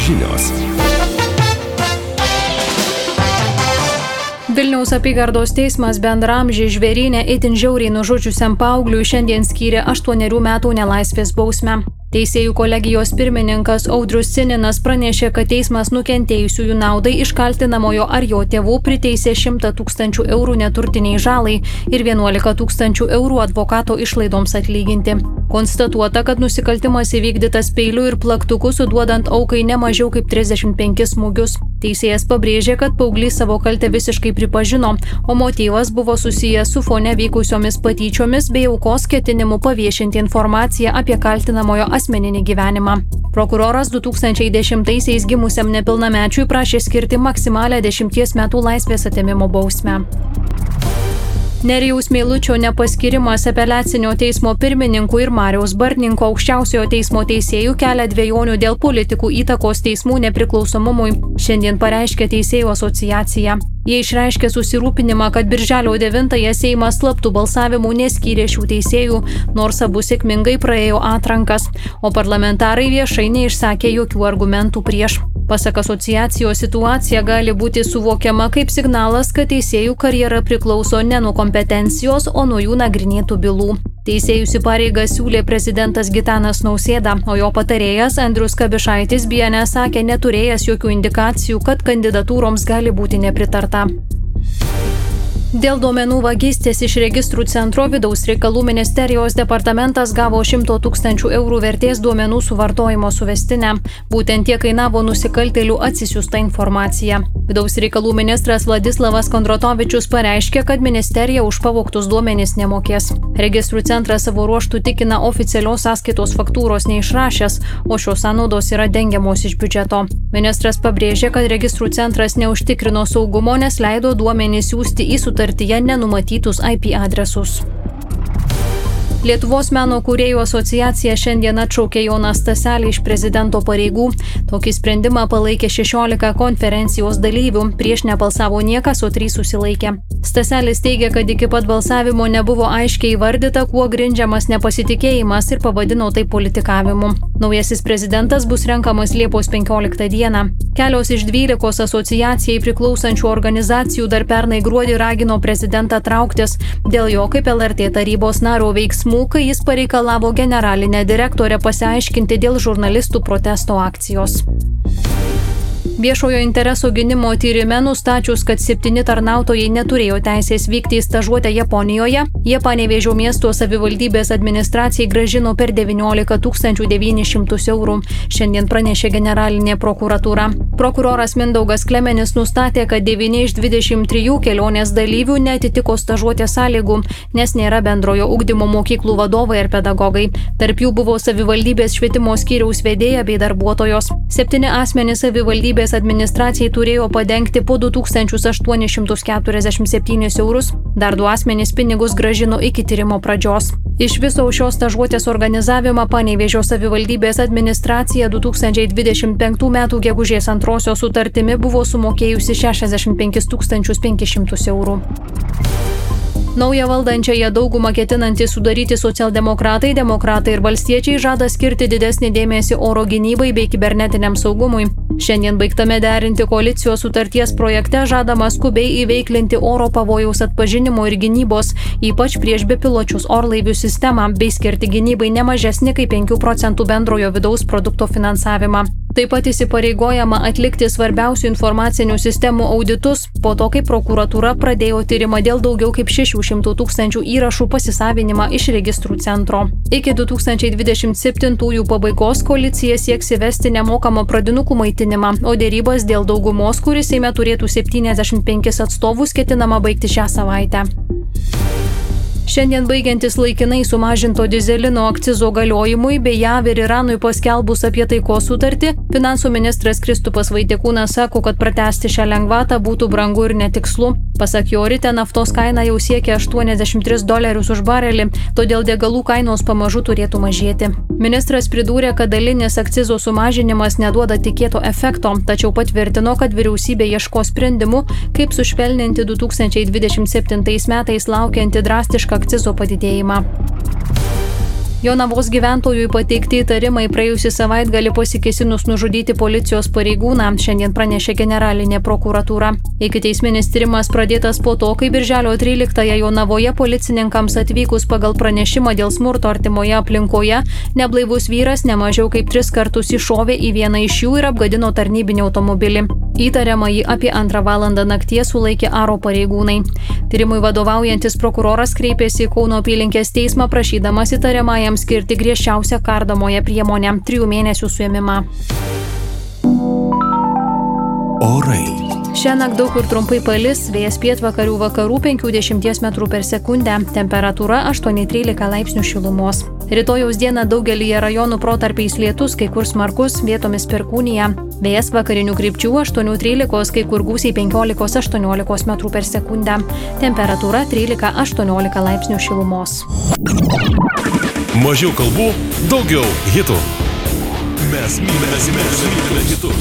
žinios. Vilniaus apygardos teismas bendraamžį Žvėryne itin žiauriai nužudžiusiam paaugliui šiandien skyrė 8 metų nelaisvės bausmę. Teisėjų kolegijos pirmininkas Audrius Cininas pranešė, kad teismas nukentėjusiųjų naudai iš kaltinamojo ar jo tėvų priteisė 100 000 eurų neturtiniai žalai ir 11 000 eurų advokato išlaidoms atlyginti. Konstatuota, kad nusikaltimas įvykdytas peiliu ir plaktuku suduodant aukai ne mažiau kaip 35 smūgius. Teisėjas pabrėžė, kad paauglys savo kaltę visiškai pripažino, o motyvas buvo susijęs su fone vykusiomis patyčiomis bei aukos ketinimu paviešinti informaciją apie kaltinamojo asmeninį gyvenimą. Prokuroras 2010-aisiais gimusiam nepilnamečiui prašė skirti maksimalę 10 metų laisvės atėmimo bausmę. Nerijaus Meilučio nepaskirimas apeliacinio teismo pirmininku ir Mariaus Bartninko aukščiausiojo teismo teisėjų kelia dvejonių dėl politikų įtakos teismų nepriklausomumui, šiandien pareiškė Teisėjų asociacija. Jie išreiškė susirūpinimą, kad birželio 9-ąją Seimas slaptų balsavimų neskyrė šių teisėjų, nors abu sėkmingai praėjo atrankas, o parlamentarai viešai neišsakė jokių argumentų prieš. Pasak asociacijos, situacija gali būti suvokiama kaip signalas, kad teisėjų karjera priklauso ne nuo kompetencijos, o nuo jų nagrinėtų bylų. Teisėjus į pareigą siūlė prezidentas Gitanas Nausėda, o jo patarėjas Andrius Kabišaitis BNS sakė neturėjęs jokių indikacijų, kad kandidatūroms gali būti nepritarta. Dėl duomenų vagystės iš registrų centro Vidaus reikalų ministerijos departamentas gavo 100 000 eurų vertės duomenų suvartojimo suvestinę. Būtent tiek kainavo nusikaltėlių atsisiųsta informacija. Vidaus reikalų ministras Vladislavas Kondratovičius pareiškė, kad ministerija už pavogtus duomenys nemokės. Registrų centras savo ruožtų tikina oficialios sąskaitos faktūros neišrašęs, o šios sąnaudos yra dengiamos iš biudžeto. Ministras pabrėžė, kad registrų centras neužtikrino saugumo, nes leido duomenys siųsti į sutartyje nenumatytus IP adresus. Lietuvos meno kūrėjų asociacija šiandien atšaukė Joną Staselį iš prezidento pareigų. Tokį sprendimą palaikė 16 konferencijos dalyvių, prieš nebalsavo niekas, o 3 susilaikė. Staselis teigia, kad iki pat balsavimo nebuvo aiškiai įvardyta, kuo grindžiamas nepasitikėjimas ir pavadino tai politikavimu. Naujasis prezidentas bus renkamas Liepos 15 dieną. Kelios iš 12 asociacijai priklausančių organizacijų dar pernai gruodį ragino prezidentą trauktis dėl jo kaip LRT tarybos nario veiksmų, kai jis pareikalavo generalinę direktorę pasiaiškinti dėl žurnalistų protesto akcijos. Viešojo intereso gynimo tyrime nustačius, kad 7 tarnautojai neturėjo teisės vykti į stažuotę Japonijoje, jie Panevėžio miesto savivaldybės administracijai grąžino per 19 900 eurų. Šiandien pranešė generalinė prokuratūra. Prokuroras Mindaugas Klemenis nustatė, kad 9 iš 23 kelionės dalyvių neatitiko stažuotės sąlygų, nes nėra bendrojo ugdymo mokyklų vadovai ir pedagogai. Tarp jų buvo savivaldybės švietimo skyriaus vedėja bei darbuotojos. 7 asmenys savivaldybės administracijai turėjo padengti po 2847 eurus, dar 2 asmenys pinigus grąžino iki tyrimo pradžios. Iš viso už šios stažuotės organizavimą Panevėžio savivaldybės administracija 2025 m. gegužės 2 sutartimi buvo sumokėjusi 65 500 eurų. Naują valdančiąją daugumą ketinantys sudaryti socialdemokratai, demokratai ir valstiečiai žada skirti didesnį dėmesį oro gynybai bei kibernetiniam saugumui. Šiandien baigtame derinti koalicijos sutarties projekte žadama skubiai įveiklinti oro pavojaus atpažinimo ir gynybos, ypač prieš bepiločius orlaivių sistemą, bei skirti gynybai ne mažesnį kaip 5% bendrojo vidaus produkto finansavimą. Taip pat įsipareigojama atlikti svarbiausių informacinių sistemų auditus, po to, kai prokuratūra pradėjo tyrimą dėl daugiau kaip 600 000 įrašų pasisavinimą iš registrų centro. Iki 2027 pabaigos koalicija sieks įvesti nemokamą pradinukų maitinimą, o dėrybas dėl daugumos, kuris Seime turėtų 75 atstovus, ketinama baigti šią savaitę. Šiandien baigiantis laikinai sumažinto dizelino akcizo galiojimui bei JAV ir Iranui paskelbus apie taikos sutartį, finansų ministras Kristupas Vaitiekūnas sako, kad pratęsti šią lengvatą būtų brangu ir netikslu. Pasak jo, ryte naftos kaina jau siekia $83 už barelį, todėl degalų kainos pamažu turėtų mažėti. Ministras pridūrė, kad dalinis akcizo sumažinimas neduoda tikėto efekto, tačiau patvirtino, kad vyriausybė ieško sprendimų, kaip sušvelninti 2027 metais laukiantį drastišką akcizo padidėjimą. Jonavos gyventojui pateikti įtarimai praėjusį savaitgalį pasikėsinus nužudyti policijos pareigūną, šiandien pranešė generalinė prokuratūra. Ikiteisminis tyrimas pradėtas po to, kai birželio 13-ąją Jonavoje policininkams atvykus pagal pranešimą dėl smurto artimoje aplinkoje, neblaivus vyras nemažiau kaip 3 kartus iššovė į vieną iš jų ir apgadino tarnybinį automobilį. Įtariamąjį apie 2 valandą nakties sulaikė Aro pareigūnai. Tyrimui vadovaujantis prokuroras kreipėsi į Kauno apylinkės teismą prašydamas įtariamajam skirti griežčiausią kardomąją priemonę – 3 mėnesių suėmimą. Orai. Šiąnakt daug kur trumpai palis, vėjas pietvakarių vakarų 50 m/s, temperatūra 8–13 laipsnių šilumos. Rytojaus dieną daugelyje rajonų protarpiais lietus, kai kur smarkus, vietomis perkūnija. Vėjas vakarinių krypčių 8–13, kai kur gūsiai 15–18 m/s. Temperatūra 13–18 laipsnių šilumos. Mažiau kalbų, daugiau hitų. Mes mylime hitus.